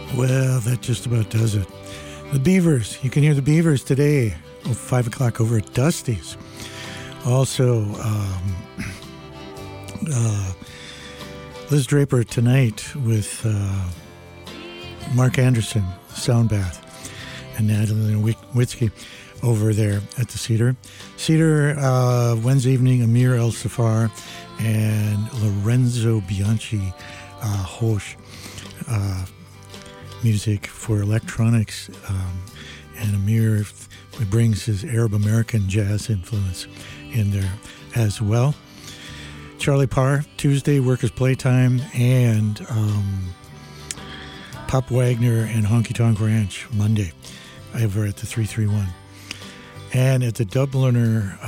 Well, that just about does it. The Beavers. You can hear the Beavers today, 5 o'clock over at Dusty's. Also, Liz Draper tonight with Mark Anderson, Sound Bath, and Natalie Nowitzki over there at the Cedar. Cedar, Wednesday evening, Amir El Safar and Lorenzo Bianchi Hosh. Music for electronics, and Amir brings his Arab American jazz influence in there as well. Charlie Parr, Tuesday, Workers' Playtime, and Pop Wagner and Honky Tonk Ranch, Monday, over at the 331. And at the Dubliner,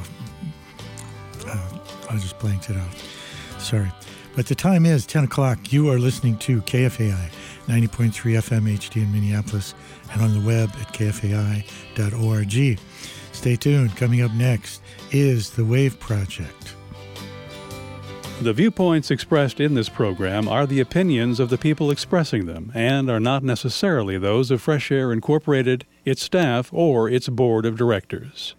I just blanked it out. Sorry. But the time is 10 o'clock. You are listening to KFAI 90.3 FM HD in Minneapolis and on the web at kfai.org. Stay tuned. Coming up next is The Wave Project. The viewpoints expressed in this program are the opinions of the people expressing them and are not necessarily those of Fresh Air Incorporated, its staff, or its board of directors.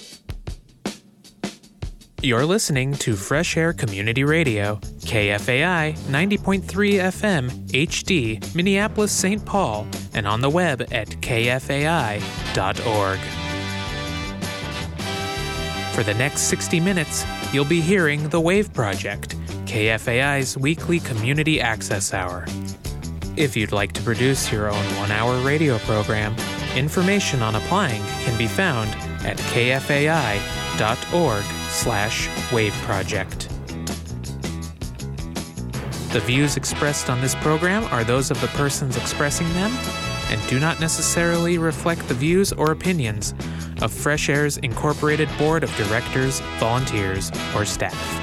You're listening to Fresh Air Community Radio, KFAI 90.3 FM HD, Minneapolis, St. Paul, and on the web at kfai.org. For the next 60 minutes, you'll be hearing The Wave Project, KFAI's weekly community access hour. If you'd like to produce your own one-hour radio program, information on applying can be found at kfai.org/waveproject. The views expressed on this program are those of the persons expressing them and do not necessarily reflect the views or opinions of Fresh Air's Incorporated Board of Directors, volunteers, or staff.